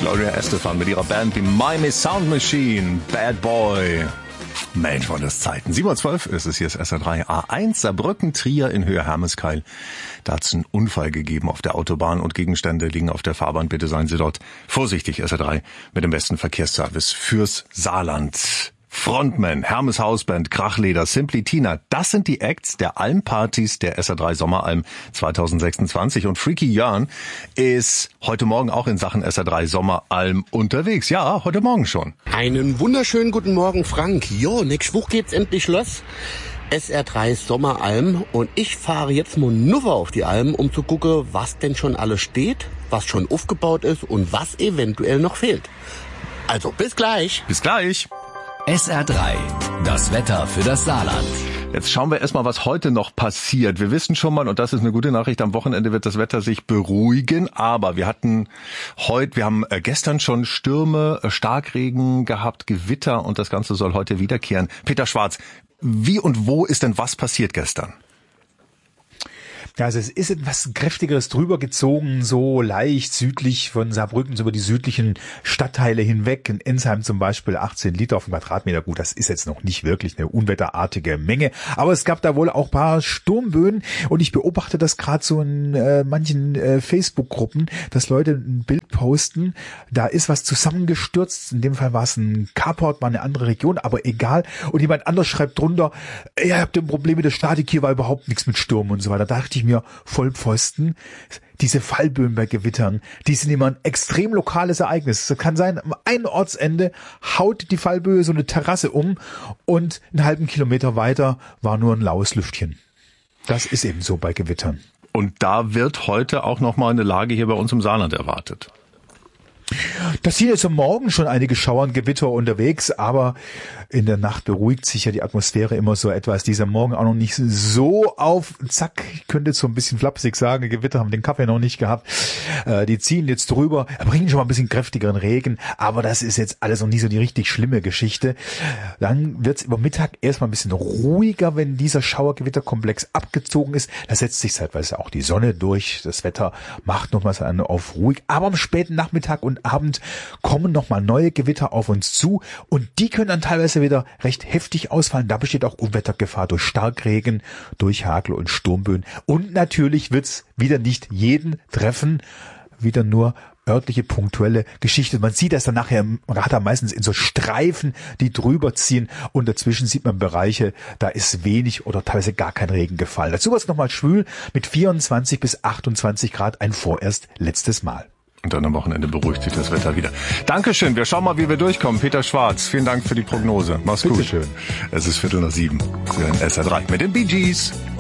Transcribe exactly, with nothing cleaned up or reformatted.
Gloria Estefan mit ihrer Band, die Miami Sound Machine, Bad Boy. Mensch, war das Zeiten. sieben Uhr zwölf ist es, hier ist S R drei. A eins, Saarbrücken, Trier in Höhe Hermeskeil. Da hat es einen Unfall gegeben auf der Autobahn und Gegenstände liegen auf der Fahrbahn. Bitte seien Sie dort vorsichtig, S R drei, mit dem besten Verkehrsservice fürs Saarland. Frontman, Hermes Hausband, Krachleder, Simply Tina, das sind die Acts der Almpartys der S R drei Sommeralm zwanzig sechsundzwanzig. Und Freaky Jörn ist heute Morgen auch in Sachen S R drei Sommeralm unterwegs. Ja, heute Morgen schon. Einen wunderschönen guten Morgen, Frank. Jo, nächste Woche geht's endlich los. S R drei Sommeralm. Und ich fahre jetzt mal nur auf die Alm, um zu gucken, was denn schon alles steht, was schon aufgebaut ist und was eventuell noch fehlt. Also, bis gleich. Bis gleich. S R drei, das Wetter für das Saarland. Jetzt schauen wir erstmal, was heute noch passiert. Wir wissen schon mal, und das ist eine gute Nachricht, am Wochenende wird das Wetter sich beruhigen. Aber wir hatten heute, wir haben gestern schon Stürme, Starkregen gehabt, Gewitter und das Ganze soll heute wiederkehren. Peter Schwarz, wie und wo ist denn was passiert gestern? Ja, also es ist etwas Kräftigeres drüber gezogen, so leicht südlich von Saarbrücken, so über die südlichen Stadtteile hinweg. In Ensheim zum Beispiel achtzehn Liter auf den Quadratmeter. Gut, das ist jetzt noch nicht wirklich eine unwetterartige Menge. Aber es gab da wohl auch ein paar Sturmböen. Und ich beobachte das gerade so in äh, manchen äh, Facebook-Gruppen, dass Leute ein Bild posten. Da ist was zusammengestürzt. In dem Fall war es ein Carport, war eine andere Region, aber egal. Und jemand anders schreibt drunter, ihr habt ein Problem mit der Statik, hier war überhaupt nichts mit Sturm und so weiter. Da dachte ich mir, Vollpfosten, diese Fallböen bei Gewittern, die sind immer ein extrem lokales Ereignis. Es kann sein, am einen Ortsende haut die Fallböe so eine Terrasse um und einen halben Kilometer weiter war nur ein laues Lüftchen. Das ist eben so bei Gewittern. Und da wird heute auch nochmal eine Lage hier bei uns im Saarland erwartet. Das sind jetzt am Morgen schon einige Schauer und Gewitter unterwegs, aber in der Nacht beruhigt sich ja die Atmosphäre immer so etwas. Dieser Morgen auch noch nicht so auf Zack. Ich könnte jetzt so ein bisschen flapsig sagen, Gewitter haben den Kaffee noch nicht gehabt. Äh, die ziehen jetzt drüber, bringen schon mal ein bisschen kräftigeren Regen, aber das ist jetzt alles noch nicht so die richtig schlimme Geschichte. Dann wird's über Mittag erstmal ein bisschen ruhiger, wenn dieser Schauergewitterkomplex abgezogen ist. Da setzt sich zeitweise auch die Sonne durch. Das Wetter macht nochmal so eine auf ruhig, aber am späten Nachmittag und Abend kommen nochmal neue Gewitter auf uns zu und die können dann teilweise wieder recht heftig ausfallen. Da besteht auch Unwettergefahr durch Starkregen, durch Hagel und Sturmböen. Und natürlich wird's wieder nicht jeden treffen, wieder nur örtliche punktuelle Geschichte. Man sieht das dann nachher im Radar meistens in so Streifen, die drüber ziehen und dazwischen sieht man Bereiche, da ist wenig oder teilweise gar kein Regen gefallen. Dazu wird es nochmal schwül mit vierundzwanzig bis achtundzwanzig Grad, ein vorerst letztes Mal. Und dann am Wochenende beruhigt sich das Wetter wieder. Dankeschön, wir schauen mal, wie wir durchkommen. Peter Schwarz, vielen Dank für die Prognose. Mach's gut. Bitteschön. Es ist Viertel nach sieben. Sie hören S R drei mit den Bee Gees.